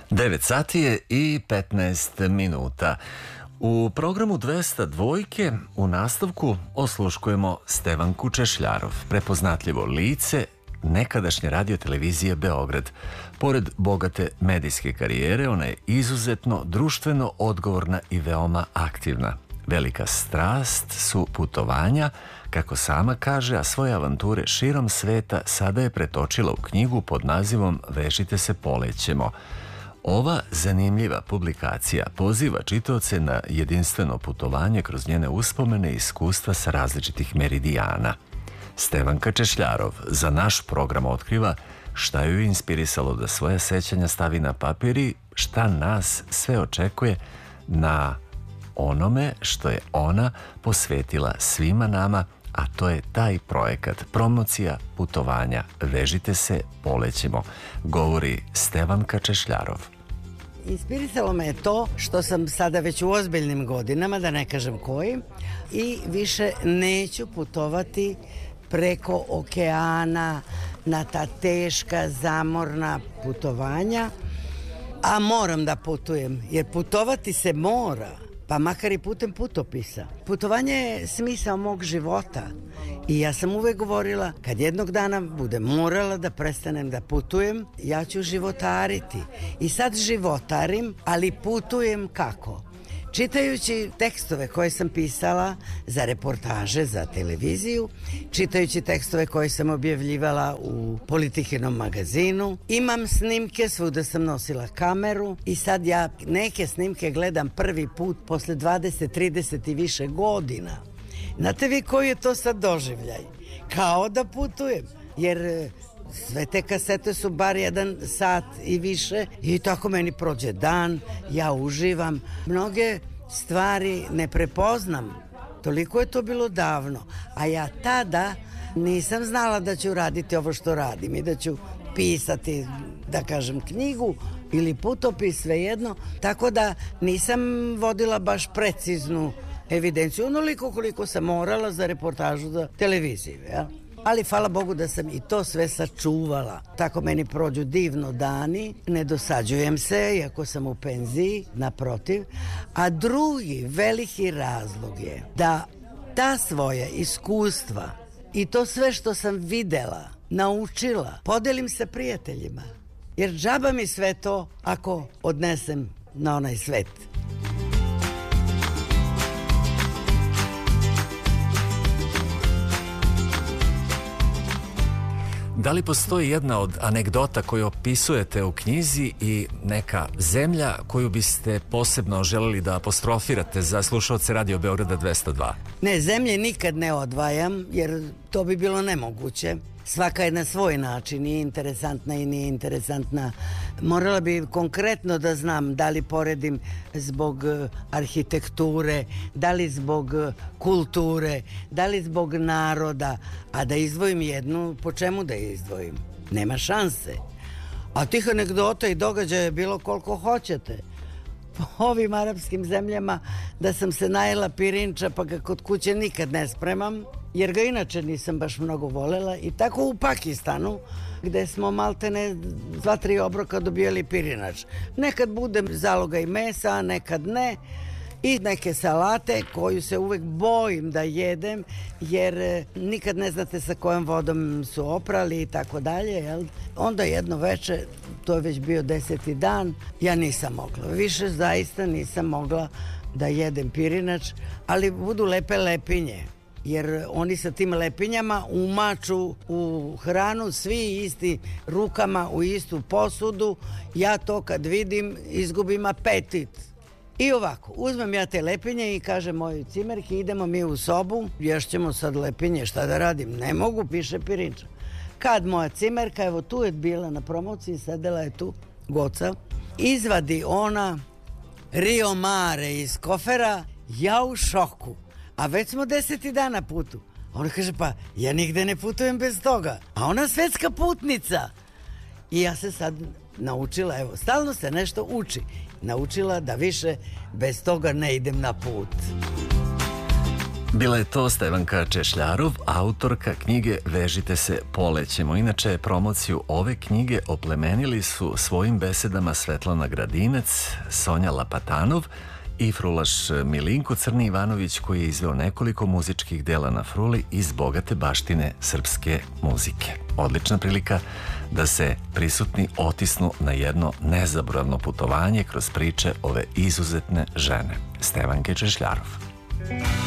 9 sati je i 15 minuta. U programu 202 u nastavku osluškujemo Stevanku Češljarov, prepoznatljivo lice nekadašnje radiotelevizije Beograd. Pored bogate medijske karijere, ona je izuzetno društveno odgovorna i veoma aktivna. Velika strast su putovanja, kako sama kaže, a svoje avanture širom sveta sada je pretočila u knjigu pod nazivom Vežite se, polećemo. Ova zanimljiva publikacija poziva čitaoce na jedinstveno putovanje kroz njene uspomene i iskustva sa različitih meridijana. Stevanka Češljarov za naš program otkriva šta ju je inspirisalo da svoja sećanja stavi na papir i šta nas sve očekuje na onome što je ona posvetila svima nama, a to je taj projekat, promocija putovanja Vežite se, polećemo, govori Stevanka Češljarov. Inspirisalo me je to što sam sada već u ozbiljnim godinama, da ne kažem kojim, i više neću putovati preko okeana na ta teška, zamorna putovanja, a moram da putujem, jer putovati se mora, pa makar i putem putopisa. Putovanje je smisao mog života i ja sam uvek govorila, kad jednog dana budem morala da prestanem da putujem, ja ću životariti. I sad životarim, ali putujem kako? Čitajući tekstove koje sam pisala za reportaže, za televiziju, čitajući tekstove koje sam objavljivala u Politikinom magazinu, imam snimke, svuda sam nosila kameru i sad ja neke snimke gledam prvi put posle 20, 30 i više godina. Znate vi koji je to sad doživljaj? Kao da putujem, jer sve te kasete su bar 1 sat i više i tako meni prođe dan, ja uživam. Mnoge stvari ne prepoznam, toliko je to bilo davno, a ja tada nisam znala da ću raditi ovo što radim i da ću pisati, da kažem, knjigu ili putopis, svejedno, tako da nisam vodila baš preciznu evidenciju, onoliko koliko sam morala za reportažu za televiziju, ja? Ali hvala Bogu da sam i to sve sačuvala. Tako meni prođu divno dani, ne dosađujem se, iako sam u penziji, naprotiv. A drugi veliki razlog je da ta svoja iskustva i to sve što sam videla, naučila, podelim sa prijateljima. Jer džaba mi sve to ako odnesem na onaj svet. Da li postoji jedna od anegdota koju opisujete u knjizi i neka zemlja koju biste posebno želeli da apostrofirate za slušaoce Radio Beograda 202? Ne, zemlje nikad ne odvajam, jer to bi bilo nemoguće. Svaka je na svoj način i interesantna i nije interesantna. Morala bi konkretno da znam da li poredim zbog arhitekture, da li zbog kulture, da li zbog naroda, a da izdvojim jednu, po čemu da je izdvojim? Nema šanse. A tih anegdota i događaja je bilo koliko hoćete. Po ovim arapskim zemljama da sam se najela pirinča pa ga kod kuće nikad ne spremam, jer ga inače nisam baš mnogo volela, i tako u Pakistanu gde smo maltene 2-3 obroka dobijali pirinač. Nekad bude zaloga i mesa, a nekad ne, i neke salate koju se uvek bojim da jedem, jer nikad ne znate sa kojom vodom su oprali i tako dalje, jel? Onda jedno veče, to je već bio 10. dan, ja nisam mogla, više zaista nisam mogla da jedem pirinač, ali budu lepe lepinje, jer oni sa tim lepinjama umaču u hranu, svi isti rukama u istu posudu. Ja to kad vidim izgubim apetit. I ovako, uzmem ja te lepinje i kažem mojoj cimerki, idemo mi u sobu, ješćemo sad lepinje, šta da radim? Ne mogu, piše pirinča. Kad moja cimerka, evo tu je bila na promociji, sedela je tu, Goca, izvadi ona Rio Mare iz kofera, ja u šoku. A već smo 10. dan na putu. Ona kaže, pa ja nigde ne putujem bez toga. A ona svetska putnica. I ja se sad naučila, evo, stalno se nešto uči. Naučila da više bez toga ne idem na put. Bila je to Stevanka Češljarov, autorka knjige Vežite se polećemo. Inače, promociju ove knjige oplemenili su svojim besedama Svetlana Gradinec, Sonja Lapatanov i frulaš Milinko Crni Ivanović, koji je izveo nekoliko muzičkih dela na fruli iz bogate baštine srpske muzike. Odlična prilika da se prisutni otisnu na jedno nezaboravno putovanje kroz priče ove izuzetne žene, Stevanke Češljarov.